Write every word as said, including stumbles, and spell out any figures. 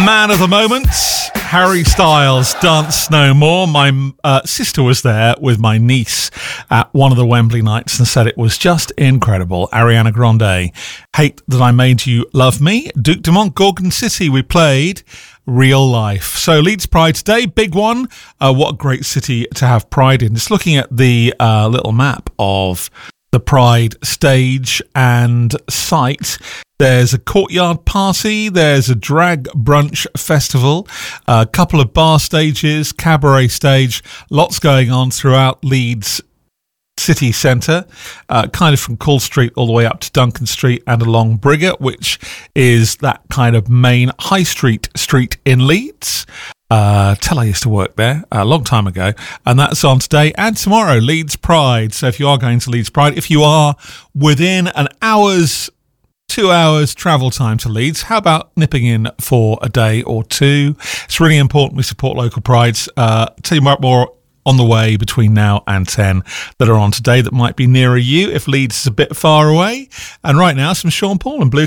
Man of the moment, Harry Styles, Dance No More. My uh, sister was there with my niece at one of the Wembley nights and said it was just incredible. Ariana Grande, Hate That I Made You Love Me. Duke Dumont, Gorgon City, we played Real Life. So Leeds Pride today, big one. Uh, what a great city to have pride in. Just looking at the uh, little map of the Pride stage and site. There's a courtyard party, there's a drag brunch festival, a couple of bar stages, cabaret stage, lots going on throughout Leeds city centre, uh, kind of from Cool Street all the way up to Duncan Street and along Briggate, which is that kind of main high street street in Leeds. Uh, tell I used to work there a long time ago, and that's on today and tomorrow, Leeds Pride. So if you are going to Leeds Pride, if you are within an hour's Two hours travel time to Leeds, how about nipping in for a day or two? It's really important we support local prides. Uh, tell you more on the way between now and ten that are on today that might be nearer you if Leeds is a bit far away. And right now, some Sean Paul and Blue